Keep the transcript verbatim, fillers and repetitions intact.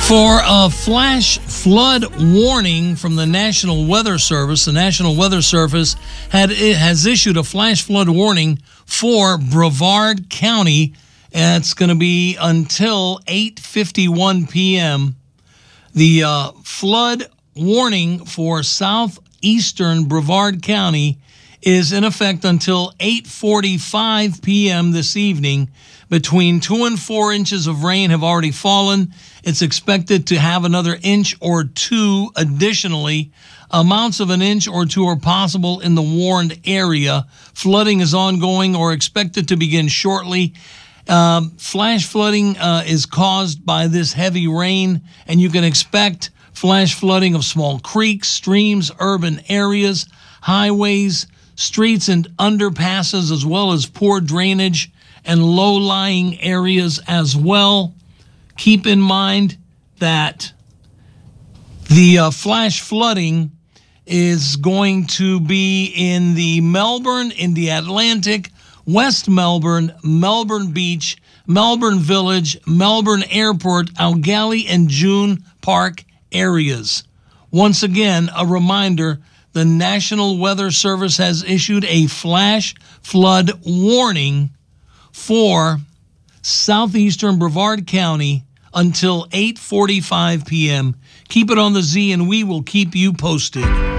For a flash flood warning from the National Weather Service, the National Weather Service had it has issued a flash flood warning for Brevard County. And it's going to be until eight fifty-one p.m. The uh, flood warning for southeastern Brevard County is in effect until eight forty-five p.m. this evening. Between two and four inches of rain have already fallen. It's expected to have another inch or two additionally. Amounts of an inch or two are possible in the warned area. Flooding is ongoing or expected to begin shortly. Um, flash flooding uh, is caused by this heavy rain, and you can expect flash flooding of small creeks, streams, urban areas, highways, streets, and underpasses, as well as poor drainage and low-lying areas as well. Keep in mind that the uh, flash flooding is going to be in the Melbourne, in the Atlantic, West Melbourne, Melbourne Beach, Melbourne Village, Melbourne Airport, Algali, and June Park areas. Once again, a reminder, the National Weather Service has issued a flash flood warning for southeastern Brevard County until eight forty-five p.m. Keep it on the Z, and we will keep you posted.